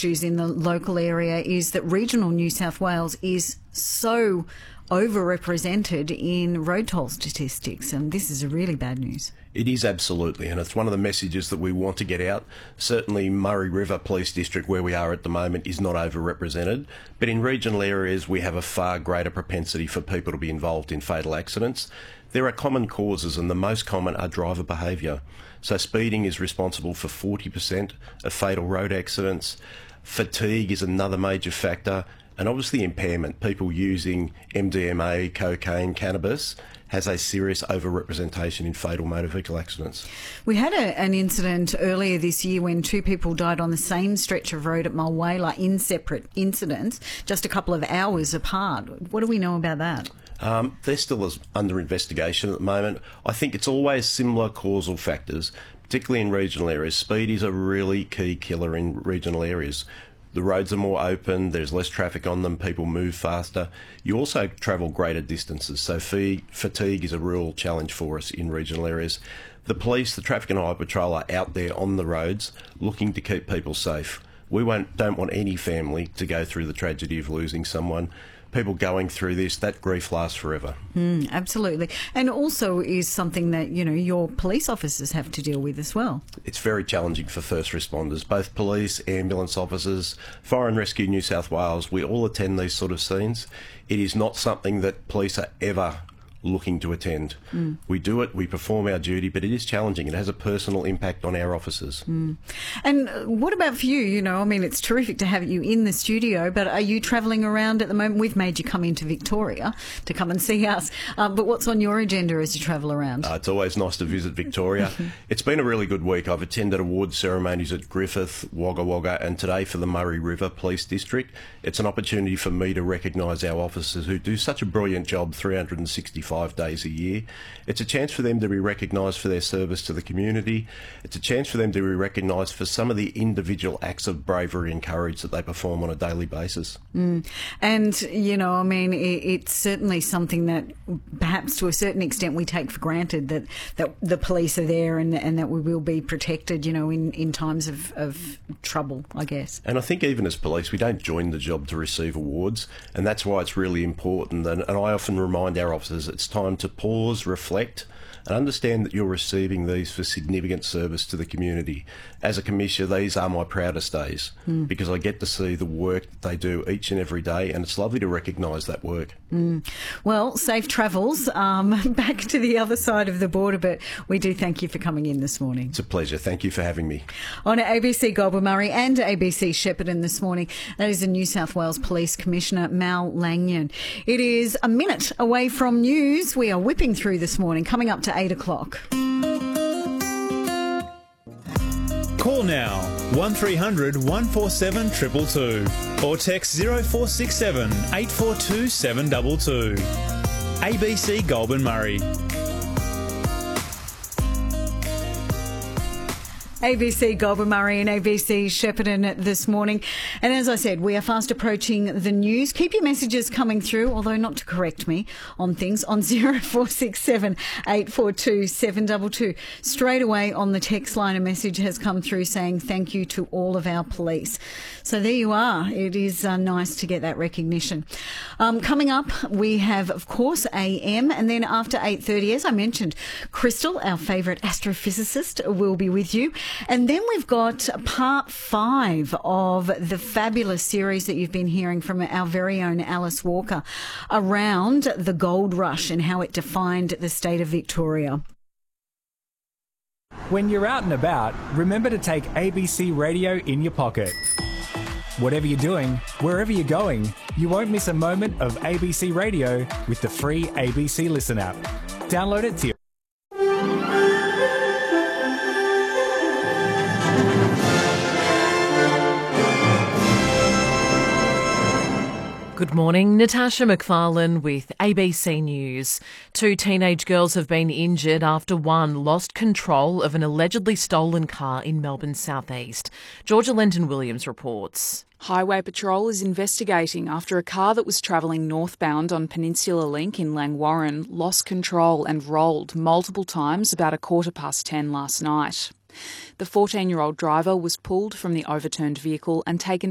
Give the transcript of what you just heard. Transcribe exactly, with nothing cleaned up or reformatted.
issues in the local area is that regional New South Wales is so overrepresented in road toll statistics, and this is really bad news. It is absolutely, and it's one of the messages that we want to get out. Certainly Murray River Police District, where we are at the moment, is not overrepresented, but in regional areas we have a far greater propensity for people to be involved in fatal accidents. There are common causes, and the most common are driver behaviour. So speeding is responsible for forty percent of fatal road accidents. Fatigue is another major factor, and obviously impairment. People using M D M A, cocaine, cannabis has a serious overrepresentation in fatal motor vehicle accidents. We had a, an incident earlier this year when two people died on the same stretch of road at Mulwala in separate incidents, just a couple of hours apart. What do we know about that? Um, they're still as under investigation at the moment. I think it's always similar causal factors, particularly in regional areas. Speed is a really key killer in regional areas. The roads are more open, there's less traffic on them, people move faster. You also travel greater distances, so fatigue is a real challenge for us in regional areas. The police, the Traffic and Highway Patrol are out there on the roads looking to keep people safe. We won't, don't want any family to go through the tragedy of losing someone. People going through this, that grief lasts forever. Mm, absolutely. And also is something that, you know, your police officers have to deal with as well. It's very challenging for first responders, both police, ambulance officers, Fire and Rescue New South Wales. We all attend these sort of scenes. It is not something that police are ever looking to attend. Mm. We do it, we perform our duty, but it is challenging. It has a personal impact on our officers. Mm. And what about for you? You know, I mean, it's terrific to have you in the studio, but are you travelling around at the moment? We've made you come into Victoria to come and see us, uh, but what's on your agenda as you travel around? Uh, it's always nice to visit Victoria. It's been a really good week. I've attended award ceremonies at Griffith, Wagga Wagga, and today for the Murray River Police District. It's an opportunity for me to recognise our officers who do such a brilliant job three hundred sixty-five days a year. It's a chance for them to be recognised for their service to the community. It's a chance for them to be recognised for some of the individual acts of bravery and courage that they perform on a daily basis. Mm. And, you know, I mean, it, it's certainly something that perhaps to a certain extent we take for granted, that, that the police are there and, and that we will be protected, you know, in, in times of, of trouble, I guess. And I think even as police, we don't join the job to receive awards, and that's why it's really important. And, and I often remind our officers it's time to pause, reflect, and understand that you're receiving these for significant service to the community. As a commissioner, these are my proudest days mm. because I get to see the work that they do each and every day, and it's lovely to recognise that work. Mm. Well, safe travels um, back to the other side of the border, but we do thank you for coming in this morning. It's a pleasure. Thank you for having me. On A B C Goulburn Murray and A B C Shepparton this morning, that is the New South Wales Police Commissioner, Mal Lanyon. It is a minute away from news. We are whipping through this morning, coming up to eight o'clock. Call now one three hundred one four seven two two two or text zero four six seven eight four two seven two two. A B C Goulburn Murray. A B C Goulburn Murray and A B C Shepparton this morning. And as I said, we are fast approaching the news. Keep your messages coming through, although not to correct me on things, on zero four six seven eight four two seven two two. Straight away on the text line, a message has come through saying thank you to all of our police. So there you are. It is uh, nice to get that recognition. Um, coming up, we have, of course, A M, and then after eight thirty, as I mentioned, Crystal, our favourite astrophysicist, will be with you. And then we've got part five of the fabulous series that you've been hearing from our very own Alice Walker around the gold rush and how it defined the state of Victoria. When you're out and about, remember to take A B C Radio in your pocket. Whatever you're doing, wherever you're going, you won't miss a moment of A B C Radio with the free A B C Listen app. Download it to your Good morning, Natasha McFarlane with A B C News. Two teenage girls have been injured after one lost control of an allegedly stolen car in Melbourne's southeast. Georgia Lenton-Williams reports. Highway Patrol is investigating after a car that was travelling northbound on Peninsula Link in Langwarrin lost control and rolled multiple times about a quarter past ten last night. The fourteen-year-old driver was pulled from the overturned vehicle and taken